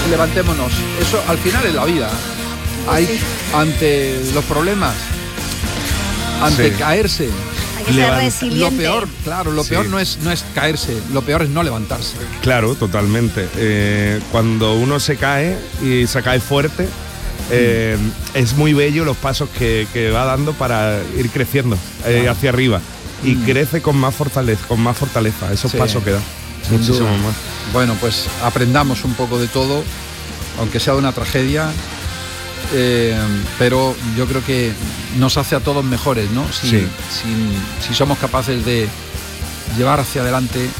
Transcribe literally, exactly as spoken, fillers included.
levantémonos. Eso al final es la vida. Hay, sí. Ante los problemas, ante sí. caerse, hay que ser resiliente. Lo peor, claro, lo peor sí. no es no es caerse, lo peor es no levantarse. Claro, totalmente. Eh, cuando uno se cae y se cae fuerte, eh, mm. es muy bello los pasos que, que va dando para ir creciendo eh, claro. hacia arriba. Y mm. crece con más fortaleza, con más fortaleza, esos sí. pasos que da. Muchísimo más. Bueno, pues aprendamos un poco de todo, aunque sea de una tragedia. Eh, pero yo creo que nos hace a todos mejores, ¿no? Si, sí. si, si somos capaces de llevar hacia adelante